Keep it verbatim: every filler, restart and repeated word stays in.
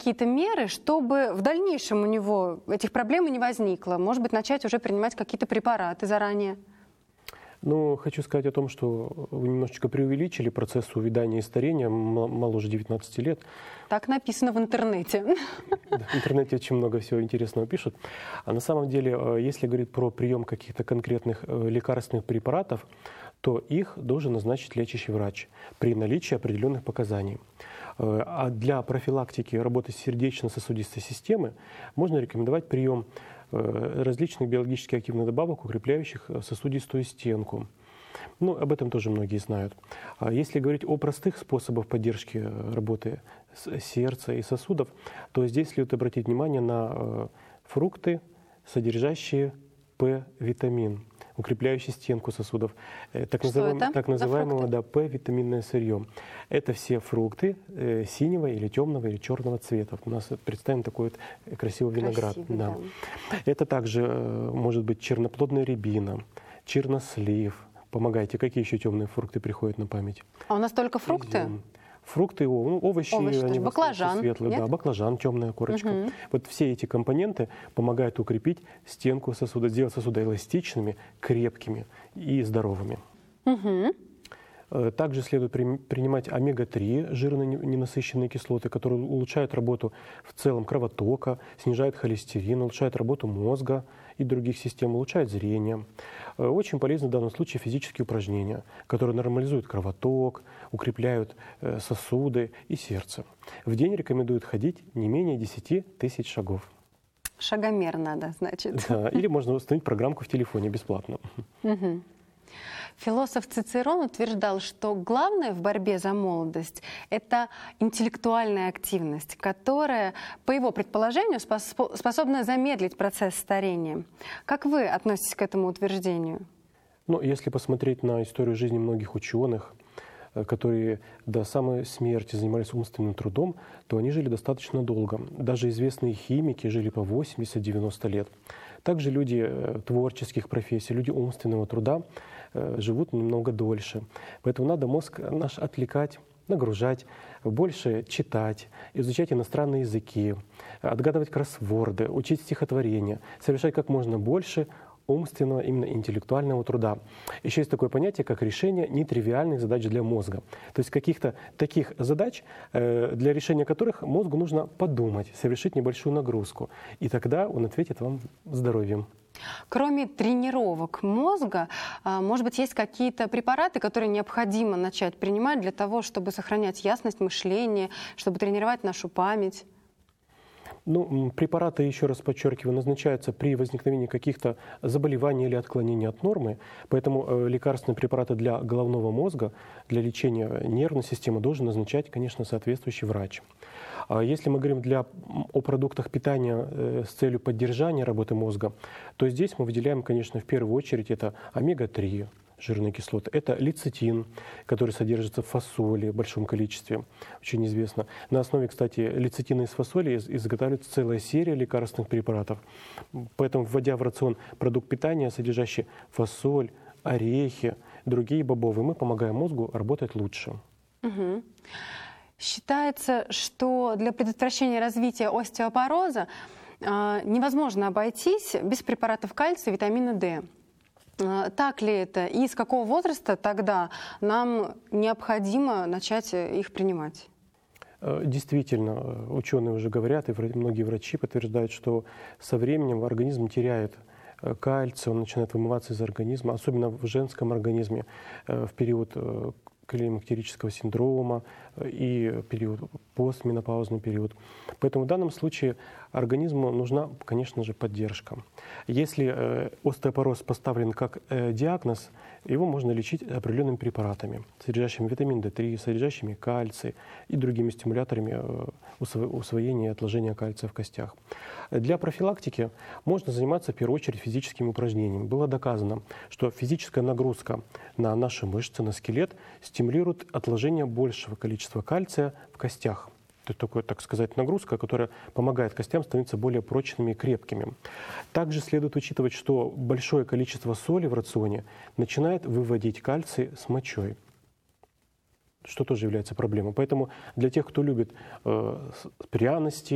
какие-то меры, чтобы в дальнейшем у него этих проблем и не возникло? Может быть, начать уже принимать какие-то препараты заранее? Ну, хочу сказать о том, что вы немножечко преувеличили процесс увядания и старения моложе девятнадцати лет. Так написано в интернете. В интернете очень много всего интересного пишут. А на самом деле, если говорить про прием каких-то конкретных лекарственных препаратов, то их должен назначить лечащий врач при наличии определенных показаний. А для профилактики работы сердечно-сосудистой системы можно рекомендовать прием различных биологически активных добавок, укрепляющих сосудистую стенку. Ну, об этом тоже многие знают. А если говорить о простых способах поддержки работы сердца и сосудов, то здесь следует обратить внимание на фрукты, содержащие П-витамин, укрепляющий стенку сосудов, так, называем, так называемого да, П-витаминное сырье. Это все фрукты э, синего или темного или черного цвета. У нас представим такой вот красивый виноград. Красивый, да. Да. Это также э, может быть черноплодная рябина, чернослив. Помогайте, какие еще темные фрукты приходят на память? А у нас только фрукты? Изюм. Фрукты, ну, овощи, овощи они баклажан, светлые, нет? да, баклажан, темная корочка. Угу. Вот все эти компоненты помогают укрепить стенку сосуда, сделать сосуды эластичными, крепкими и здоровыми. Угу. Также следует при, принимать омега три, жирные ненасыщенные кислоты, которые улучшают работу в целом кровотока, снижают холестерин, улучшают работу мозга и других систем, улучшают зрение. Очень полезны в данном случае физические упражнения, которые нормализуют кровоток, укрепляют сосуды и сердце. В день рекомендуют ходить не менее десяти тысяч шагов. Шагомер надо, значит. Да, или можно установить программку в телефоне бесплатно. Угу. Философ Цицерон утверждал, что главное в борьбе за молодость — это интеллектуальная активность, которая, по его предположению, способна замедлить процесс старения. Как вы относитесь к этому утверждению? Ну, если посмотреть на историю жизни многих ученых, которые до самой смерти занимались умственным трудом, то они жили достаточно долго. Даже известные химики жили по восемьдесят-девяносто лет. Также люди творческих профессий, люди умственного труда живут немного дольше. Поэтому надо мозг наш отвлекать, нагружать, больше читать, изучать иностранные языки, отгадывать кроссворды, учить стихотворения, совершать как можно больше умственного, именно интеллектуального труда. Еще есть такое понятие, как решение нетривиальных задач для мозга. То есть каких-то таких задач, для решения которых мозгу нужно подумать, совершить небольшую нагрузку. И тогда он ответит вам здоровьем. Кроме тренировок мозга, может быть, есть какие-то препараты, которые необходимо начать принимать для того, чтобы сохранять ясность мышления, чтобы тренировать нашу память? Ну, препараты, еще раз подчеркиваю, назначаются при возникновении каких-то заболеваний или отклонений от нормы. Поэтому лекарственные препараты для головного мозга, для лечения нервной системы должен назначать, конечно, соответствующий врач. А если мы говорим для, о продуктах питания с целью поддержания работы мозга, то здесь мы выделяем, конечно, в первую очередь это омега три. Жирные кислоты. Это лецитин, который содержится в фасоли в большом количестве, очень известно. На основе, кстати, лецитина из фасоли изготавливается целая серия лекарственных препаратов. Поэтому, вводя в рацион продукт питания, содержащий фасоль, орехи, другие бобовые, мы помогаем мозгу работать лучше. Угу. Считается, что для предотвращения развития остеопороза э, невозможно обойтись без препаратов кальция и витамина дэ. Так ли это? И с какого возраста тогда нам необходимо начать их принимать? Действительно, ученые уже говорят, и многие врачи подтверждают, что со временем организм теряет кальций, он начинает вымываться из организма, особенно в женском организме в период климактерического синдрома и период, постменопаузный период. Поэтому в данном случае организму нужна, конечно же, поддержка. Если остеопороз поставлен как диагноз, его можно лечить определенными препаратами, содержащими витамин дэ три, содержащими кальций и другими стимуляторами усвоения и отложения кальция в костях. Для профилактики можно заниматься в первую очередь физическими упражнениями. Было доказано, что физическая нагрузка на наши мышцы, на скелет стимулирует отложение большего количества кальция в костях. Это такая, так сказать, нагрузка, которая помогает костям становиться более прочными и крепкими. Также следует учитывать, что большое количество соли в рационе начинает выводить кальций с мочой, что тоже является проблемой. Поэтому для тех, кто любит э, пряности,